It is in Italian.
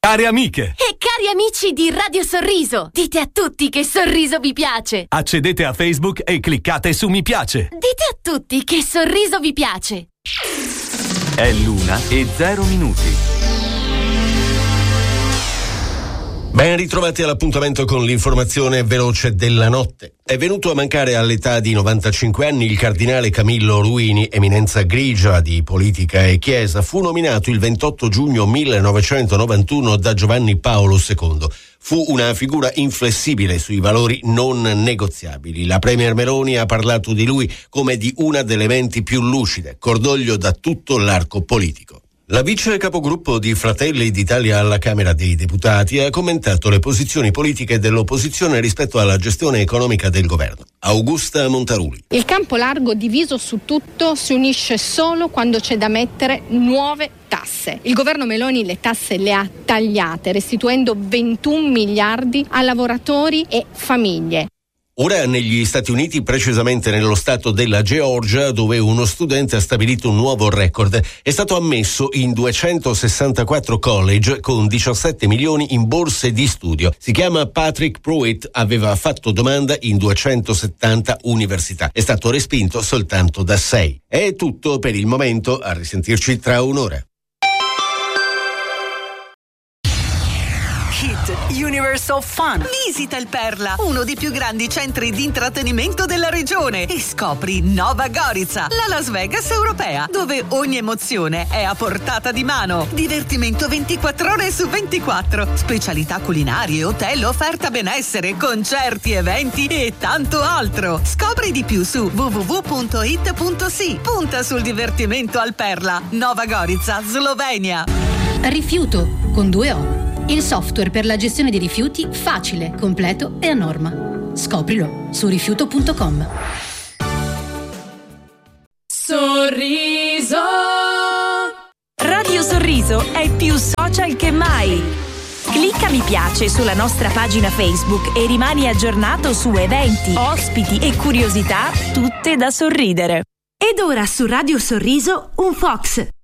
Care amiche e cari amici di Radio Sorriso, dite a tutti che Sorriso vi piace. Accedete a Facebook e cliccate su mi piace. Dite a tutti che Sorriso vi piace. È l'1:0. Ben ritrovati all'appuntamento con l'informazione veloce della notte. È venuto a mancare all'età di 95 anni il cardinale Camillo Ruini, eminenza grigia di politica e chiesa. Fu nominato il 28 giugno 1991 da Giovanni Paolo II. Fu una figura inflessibile sui valori non negoziabili. La premier Meloni ha parlato di lui come di una delle menti più lucide, cordoglio da tutto l'arco politico. La vice capogruppo di Fratelli d'Italia alla Camera dei Deputati ha commentato le posizioni politiche dell'opposizione rispetto alla gestione economica del governo. Augusta Montaruli. Il campo largo diviso su tutto si unisce solo quando c'è da mettere nuove tasse. Il governo Meloni le tasse le ha tagliate, restituendo 21 miliardi a lavoratori e famiglie. Ora negli Stati Uniti, precisamente nello stato della Georgia, dove uno studente ha stabilito un nuovo record. È stato ammesso in 264 college con 17 milioni in borse di studio. Si chiama Patrick Pruitt, aveva fatto domanda in 270 università. È stato respinto soltanto da 6. È tutto per il momento, a risentirci tra un'ora. Hit Universal Fun. Visita il Perla, uno dei più grandi centri di intrattenimento della regione, e scopri Nova Gorica, la Las Vegas europea, dove ogni emozione è a portata di mano. Divertimento 24 ore su 24, specialità culinarie, hotel, offerta benessere, concerti, eventi e tanto altro. Scopri di più su www.it.si. Punta sul divertimento al Perla. Nova Gorica, Slovenia. Rifiuto con 2 O. Il software per la gestione dei rifiuti facile, completo e a norma. Scoprilo su rifiuto.com. Sorriso. Radio Sorriso è più social che mai. Clicca mi piace sulla nostra pagina Facebook e rimani aggiornato su eventi, ospiti e curiosità, tutte da sorridere. Ed ora su Radio Sorriso un Fox.